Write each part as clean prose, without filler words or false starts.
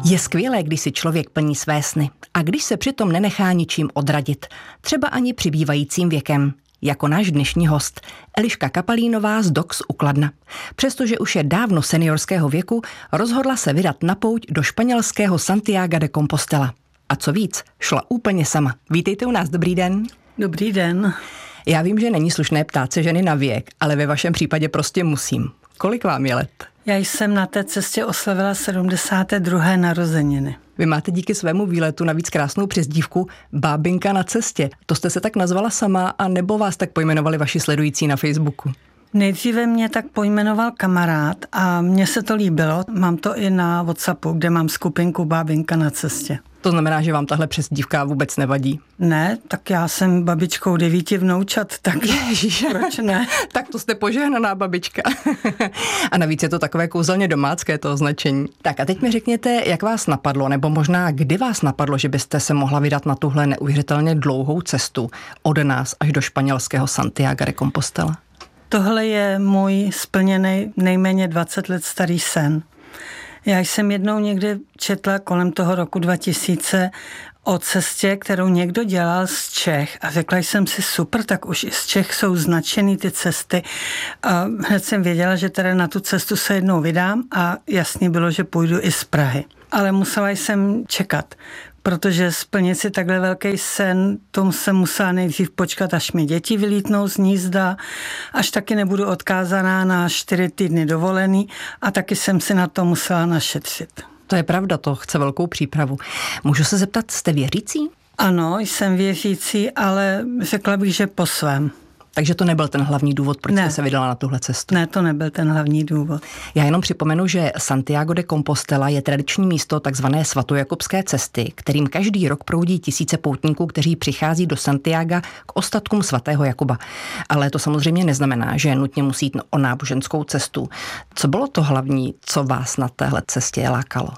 Je skvělé, když si člověk plní své sny a když se přitom nenechá ničím odradit, třeba ani přibývajícím věkem. Jako náš dnešní host, Eliška Kapalínová z Dox u Kladna. Přestože už je dávno seniorského věku, rozhodla se vydat na pouť do španělského Santiaga de Compostela. A co víc, šla úplně sama. Vítejte u nás, dobrý den. Dobrý den. Já vím, že není slušné ptát se ženy na věk, ale ve vašem případě prostě musím. Kolik vám je let? Já jsem na té cestě oslavila 72. narozeniny. Vy máte díky svému výletu navíc krásnou přezdívku Bábinka na cestě. To jste se tak nazvala sama, a nebo vás tak pojmenovali vaši sledující na Facebooku? Nejdříve mě tak pojmenoval kamarád a mně se to líbilo. Mám to i na WhatsAppu, kde mám skupinku Bábinka na cestě. To znamená, že vám tahle přezdívka vůbec nevadí? Ne, tak já jsem babičkou 9 vnoučat, tak Ježiš, proč ne? Tak to jste požehnaná babička. A navíc je to takové kouzelně domácké to označení. Tak a teď mi řekněte, jak vás napadlo, nebo možná kdy vás napadlo, že byste se mohla vydat na tuhle neuvěřitelně dlouhou cestu od nás až do španělského Santiaga de Compostela? Tohle je můj splněný nejméně 20 let starý sen. Já jsem jednou někde četla kolem toho roku 2000 o cestě, kterou někdo dělal z Čech a řekla jsem si super, tak už i z Čech jsou značený ty cesty a hned jsem věděla, že teda na tu cestu se jednou vydám a jasně bylo, že půjdu i z Prahy. Ale musela jsem čekat, protože splnit si takhle velký sen, tomu jsem musela nejdřív počkat, až mi děti vylítnou z hnízda, až taky nebudu odkázaná na 4 týdny dovolený a taky jsem si na to musela našetřit. To je pravda, to chce velkou přípravu. Můžu se zeptat, jste věřící? Ano, jsem věřící, ale řekla bych, že po svém. Takže to nebyl ten hlavní důvod, proč jste se vydala na tuhle cestu? Ne, to nebyl ten hlavní důvod. Já jenom připomenu, že Santiago de Compostela je tradiční místo takzvané svatojakubské cesty, kterým každý rok proudí tisíce poutníků, kteří přichází do Santiaga k ostatkům svatého Jakuba. Ale to samozřejmě neznamená, že nutně musí jít o náboženskou cestu. Co bylo to hlavní, co vás na téhle cestě lákalo?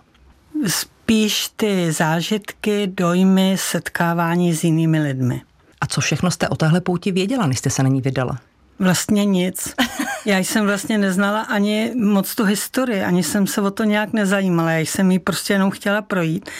Spíš ty zážitky, dojmy, setkávání s jinými lidmi. A co všechno jste o téhle pouti věděla, než jste se na ní vydala? Vlastně nic. Já jsem vlastně neznala ani moc tu historii, ani jsem se o to nějak nezajímala, já jsem ji prostě jenom chtěla projít,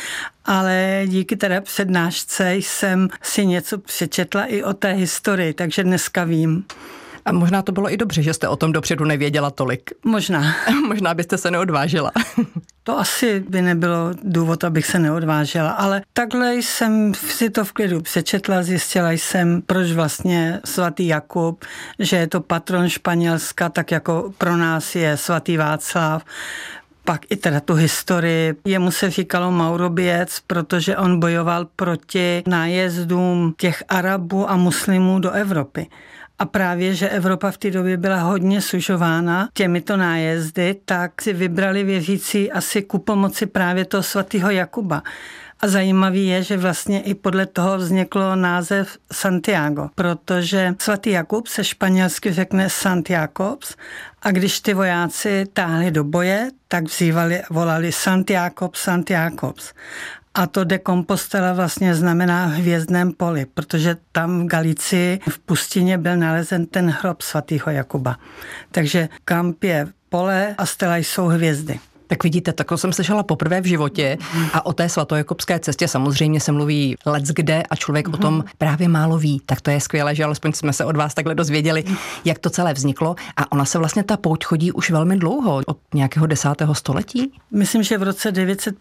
ale díky teda přednášce jsem si něco přečetla i o té historii, takže dneska vím. A možná to bylo i dobře, že jste o tom dopředu nevěděla tolik. Možná. Možná byste se neodvážila. To asi by nebylo důvod, abych se neodvážela, ale takhle jsem si to v klidu přečetla, zjistila jsem, proč vlastně svatý Jakub, že je to patron Španělska, tak jako pro nás je svatý Václav. Pak i teda tu historii. Jemu se říkalo Mauroběc, protože on bojoval proti nájezdům těch Arabů a muslimů do Evropy. A právě, že Evropa v té době byla hodně sužována těmito nájezdy, tak si vybrali věřící asi ku pomoci právě toho svatého Jakuba. A zajímavý je, že vlastně i podle toho vzniklo název Santiago, protože svatý Jakub se španělsky řekne Santiakobs a když ty vojáci táhli do boje, tak volali Santiakobs, Santiakobs. A to de Compostela vlastně znamená hvězdném poli, protože tam v Galicii v pustině byl nalezen ten hrob svatého Jakuba. Takže kamp je pole a stela jsou hvězdy. Tak vidíte, takhle jsem slyšela poprvé v životě a o té svatojakubské cestě samozřejmě se mluví leckde a člověk o tom právě málo ví. Tak to je skvělé, že alespoň jsme se od vás takhle dozvěděli, jak to celé vzniklo. A ona se vlastně ta pouť chodí už velmi dlouho, od nějakého 10. století? Myslím, že v roce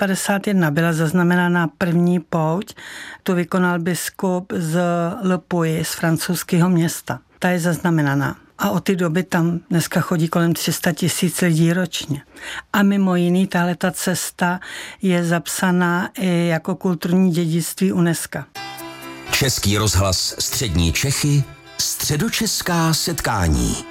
951 byla zaznamenána první pouť. Tu vykonal biskup z Le Puy, z francouzského města. Ta je zaznamenaná. A od té doby tam dneska chodí kolem 300 000 lidí ročně. A mimo jiný, tahleta cesta je zapsaná i jako kulturní dědictví UNESCO. Český rozhlas Střední Čechy, středočeská setkání.